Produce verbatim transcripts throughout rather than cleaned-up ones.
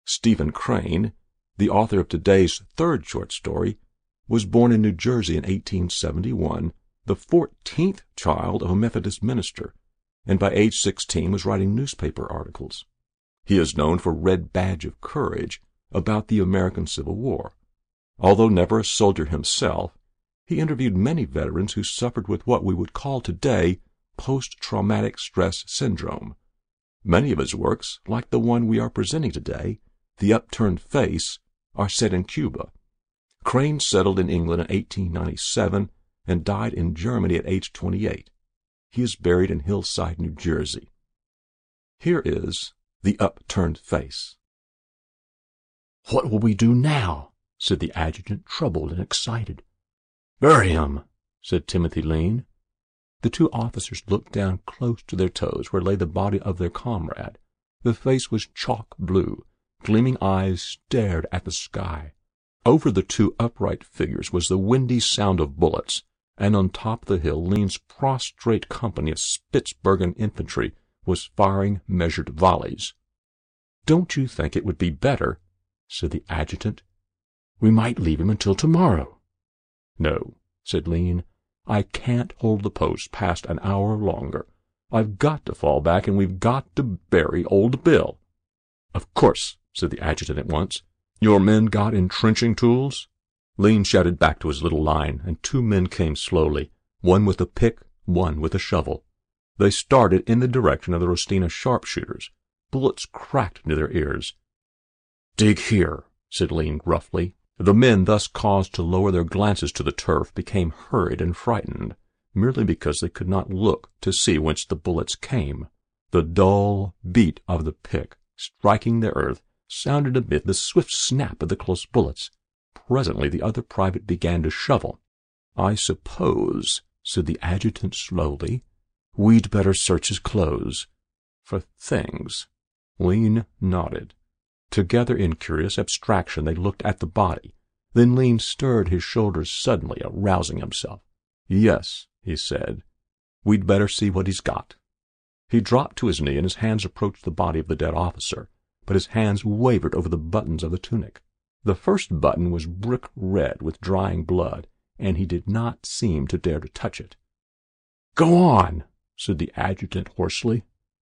Stephen Crane, the author of today's third short story, was born in New Jersey in eighteen seventy-one, the fourteenth child of a Methodist minister, and by age sixteen was writing newspaper articles. He is known for Red Badge of Courage about the American Civil War. Although never a soldier himself, he interviewed many veterans who suffered with what we would call today post-traumatic stress syndrome. Many of his works, like the one we are presenting today, The Upturned Face, are set in Cuba. Crane settled in England in eighteen ninety-seven and died in Germany at age twenty-eight. He is buried in Hillside, New Jersey. Here is The Upturned Face. "What will we do now?" said the adjutant, troubled and excited. "Bury him," said Timothy Lean. The two officers looked down close to their toes where lay the body of their comrade. The face was chalk blue. Gleaming eyes stared at the sky. Over the two upright figures was the windy sound of bullets, and on top of the hill Lean's prostrate company of Spitzbergen infantry was firing measured volleys. "Don't you think it would be better," said the adjutant, "we might leave him until tomorrow?" "No," said Lean, "I can't hold the post past an hour longer. I've got to fall back, and we've got to bury old Bill." "Of course," said the adjutant at once. "Your men got entrenching tools?" Lean shouted back to his little line, and two men came slowly, one with a pick, one with a shovel. They started in the direction of the Rostina sharpshooters. Bullets cracked into their ears. "Dig here," said Lean gruffly. The men, thus caused to lower their glances to the turf, became hurried and frightened, merely because they could not look to see whence the bullets came. The dull beat of the pick, striking the earth, sounded amid the swift snap of the close bullets. Presently the other private began to shovel. "I suppose," said the adjutant slowly, "we'd better search his clothes for things." Lean nodded. Together in curious abstraction they looked at the body. Then Lean stirred his shoulders suddenly, arousing himself. "Yes," he said, "we'd better see what he's got." He dropped to his knee, and his hands approached the body of the dead officer, but his hands wavered over the buttons of the tunic. The first button was brick red with drying blood, and he did not seem to dare to touch it. "Go on," said the adjutant hoarsely.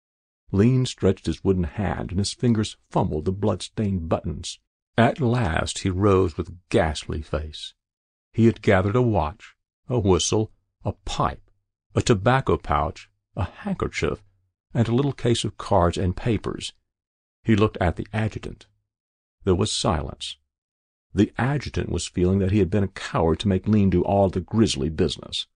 Lean stretched his wooden hand, and his fingers fumbled the blood-stained buttons. At last he rose with ghastly face. He had gathered a watch, a whistle, a pipe, a tobacco pouch, a handkerchief, and a little case of cards and papers. He looked at the adjutant. There was silence. The adjutant was feeling that he had been a coward to make Lean do all the grisly business.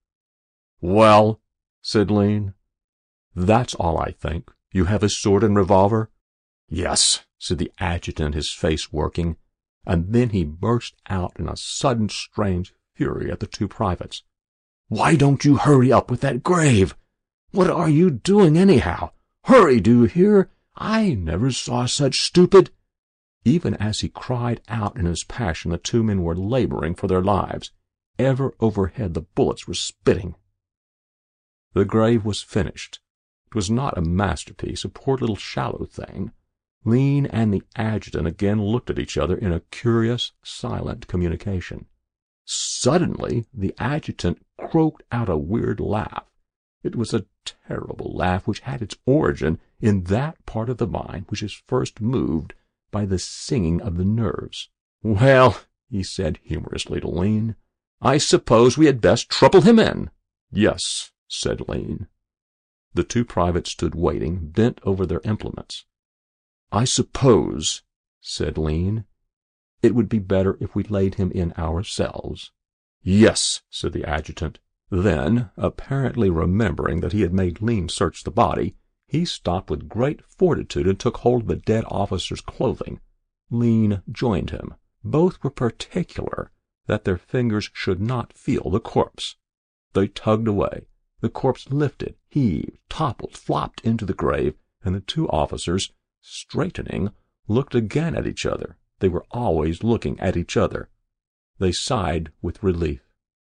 "Well," said Lean, "that's all, I think. You have his sword and revolver?" "Yes," said the adjutant, his face working, and then he burst out in a sudden strange fury at the two privates. "Why don't you hurry up with that grave? What are you doing anyhow? Hurry, do you hear? I never saw such stupid—" Even as he cried out in his passion, the two men were laboring for their lives. Ever overhead the bullets were spitting. The grave was finished. It was not a masterpiece, a poor little shallow thing. Lean and the adjutant again looked at each other in a curious, silent communication. Suddenly the adjutant croaked out a weird laugh. It was a terrible laugh which had its origin in that part of the mind which is first moved by the singing of the nerves. "Well," he said humorously to Lean, "I suppose we had best trouble him in." "Yes," said Lean. The two privates stood waiting, bent over their implements. "I suppose," said Lean, "it would be better if we laid him in ourselves." "Yes," said the adjutant. Then, apparently remembering that he had made Lean search the body, he stopped with great fortitude and took hold of the dead officer's clothing. Lean joined him. Both were particular that their fingers should not feel the corpse. They tugged away. The corpse lifted, heaved, toppled, flopped into the grave, and the two officers, straightening, looked again at each other. They were always looking at each other. They sighed with relief.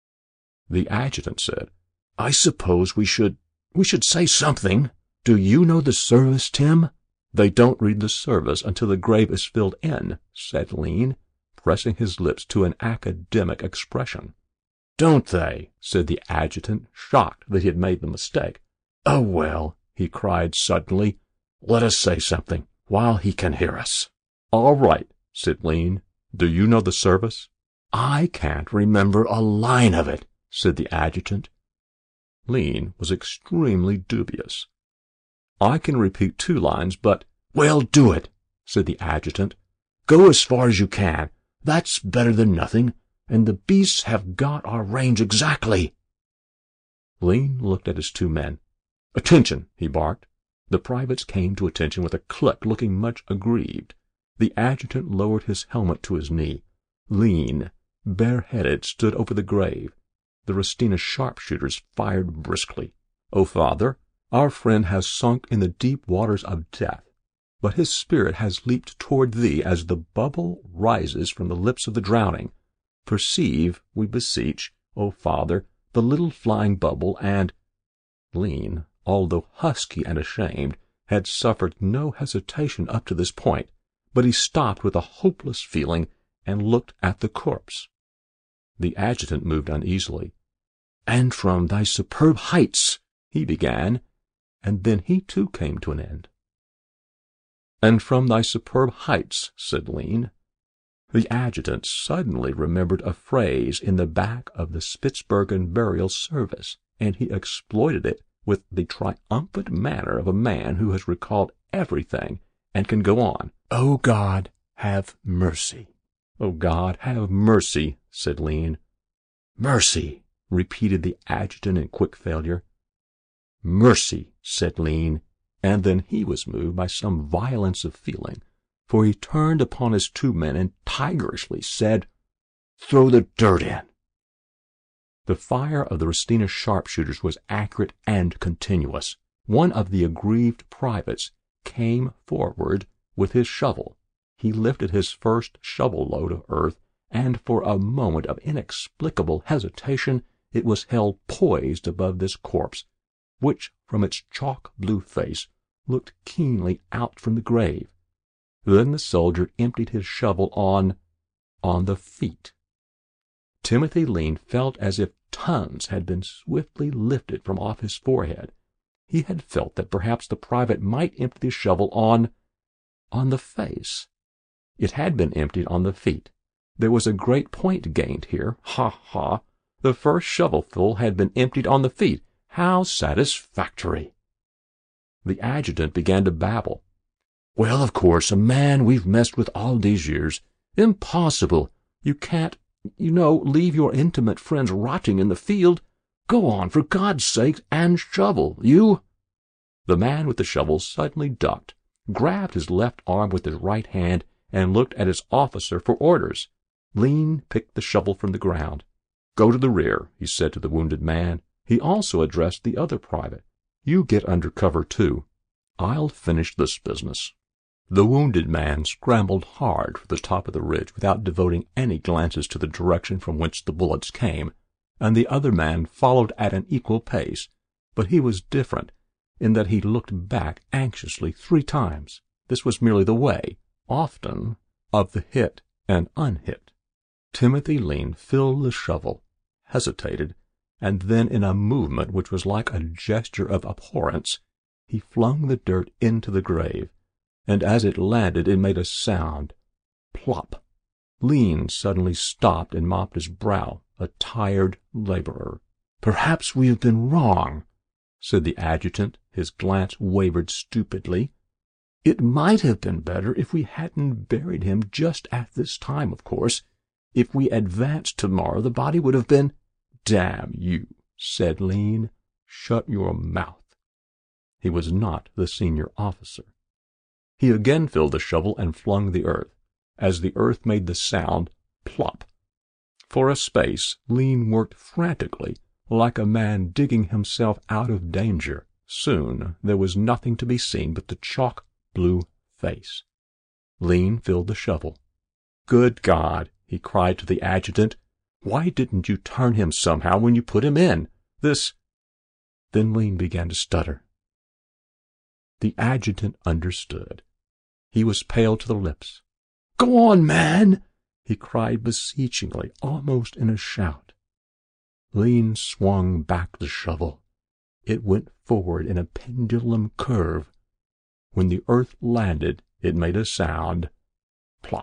The adjutant said, "I suppose we should, we should say something. Do you know the service, Tim?" "They don't read the service until the grave is filled in," said Lean, pressing his lips to an academic expression. "Don't they?" said the adjutant, shocked that he had made the mistake. "Oh, well," he cried suddenly, "let us say something while he can hear us." "All right," said Lean. "Do you know the service?" "I can't remember a line of it," said the adjutant. Lean was extremely dubious. "I can repeat two lines, but—" "Well, do it," said the adjutant. "Go as far as you can. That's better than nothing, and the beasts have got our range exactly." Lean looked at his two men. "Attention!" he barked. The privates came to attention with a click, looking much aggrieved. The adjutant lowered his helmet to his knee. Lean, bareheaded, stood over the grave. The Restina sharpshooters fired briskly. "O Father, our friend has sunk in the deep waters of death, but his spirit has leaped toward thee as the bubble rises from the lips of the drowning. Perceive, we beseech, O Father, the little flying bubble, and—" Lean, although husky and ashamed, had suffered no hesitation up to this point, but he stopped with a hopeless feeling and looked at the corpse. The adjutant moved uneasily. "And from thy superb heights," he began, and then he too came to an end. "And from thy superb heights," said Lean. The adjutant suddenly remembered a phrase in the back of the Spitzbergen burial service, and he exploited it with the triumphant manner of a man who has recalled everything and can go on. "O God, have mercy." "O God, have mercy," said Lean. "Mercy," repeated the adjutant in quick failure. "Mercy," said Lean, and then he was moved by some violence of feeling, for he turned upon his two men and tigerishly said, "Throw the dirt in." The fire of the Restina sharpshooters was accurate and continuous. One of the aggrieved privates came forward with his shovel. He lifted his first shovel load of earth, and for a moment of inexplicable hesitation it was held poised above this corpse, which from its chalk-blue face looked keenly out from the grave. Then the soldier emptied his shovel on, on the feet. Timothy Lean felt as if tons had been swiftly lifted from off his forehead. He had felt that perhaps the private might empty the shovel on, on the face. It had been emptied on the feet. There was a great point gained here. Ha, ha! The first shovelful had been emptied on the feet. How satisfactory! The adjutant began to babble. "Well, of course, a man we've messed with all these years. Impossible. You can't, you know, leave your intimate friends rotting in the field. Go on, for God's sake, and shovel, you—" The man with the shovel suddenly ducked, grabbed his left arm with his right hand, and looked at his officer for orders. Lean picked the shovel from the ground. "Go to the rear," he said to the wounded man. He also addressed the other private. "You get under cover, too. I'll finish this business." The wounded man scrambled hard for the top of the ridge without devoting any glances to the direction from which the bullets came, and the other man followed at an equal pace, but he was different in that he looked back anxiously three times. This was merely the way, often, of the hit and unhit. Timothy Lean filled the shovel, hesitated, and then in a movement which was like a gesture of abhorrence, he flung the dirt into the grave, and as it landed it made a sound, plop. Lean suddenly stopped and mopped his brow, a tired laborer. "Perhaps we have been wrong," said the adjutant. His glance wavered stupidly. "It might have been better if we hadn't buried him just at this time, of course. If we advanced tomorrow, the body would have been—" "Damn you," said Lean. "Shut your mouth." He was not the senior officer. He again filled the shovel and flung the earth. As the earth made the sound, plop. For a space, Lean worked frantically, like a man digging himself out of danger. Soon there was nothing to be seen but the chalk-blue face. Lean filled the shovel. "Good God!" he cried to the adjutant. "Why didn't you turn him somehow when you put him in? This—" Then Lean began to stutter. The adjutant understood. He was pale to the lips. "Go on, man!" he cried beseechingly, almost in a shout. Lean swung back the shovel. It went forward in a pendulum curve. When the earth landed, it made a sound,